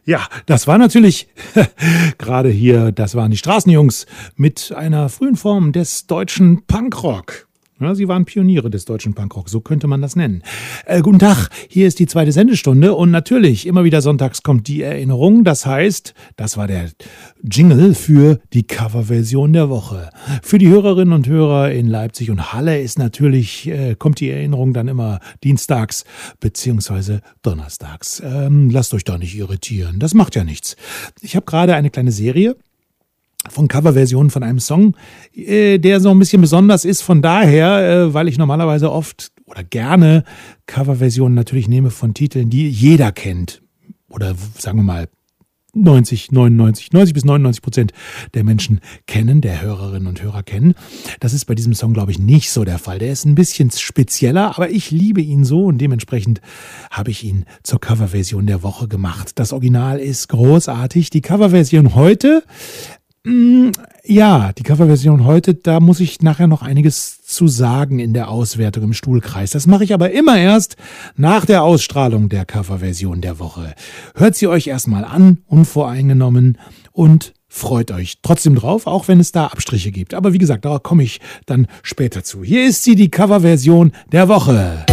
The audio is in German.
Ja, das war natürlich gerade hier, das waren die Straßenjungs mit einer frühen Form des deutschen Punkrock. Ja, sie waren Pioniere des deutschen Punkrock, so könnte man das nennen. Guten Tag, hier ist die zweite Sendestunde und natürlich, immer wieder sonntags kommt die Erinnerung. Das heißt, das war der Jingle für die Coverversion der Woche. Für die Hörerinnen und Hörer in Leipzig und Halle ist natürlich, kommt die Erinnerung dann immer dienstags beziehungsweise donnerstags. Lasst euch da nicht irritieren, das macht ja nichts. Ich habe gerade eine kleine Serie von Coverversionen von einem Song, der so ein bisschen besonders ist. Von daher, weil ich normalerweise oft oder gerne Coverversionen natürlich nehme von Titeln, die jeder kennt. Oder sagen wir mal 90 bis 99% der Menschen kennen, der Hörerinnen und Hörer kennen. Das ist bei diesem Song, glaube ich, nicht so der Fall. Der ist ein bisschen spezieller, aber ich liebe ihn so und dementsprechend habe ich ihn zur Coverversion der Woche gemacht. Das Original ist großartig. Die Coverversion heute, ja, die Coverversion heute, da muss ich nachher noch einiges zu sagen in der Auswertung im Stuhlkreis. Das mache ich aber immer erst nach der Ausstrahlung der Coverversion der Woche. Hört sie euch erstmal an, unvoreingenommen, und freut euch trotzdem drauf, auch wenn es da Abstriche gibt. Aber wie gesagt, da komme ich dann später zu. Hier ist sie, die Coverversion der Woche.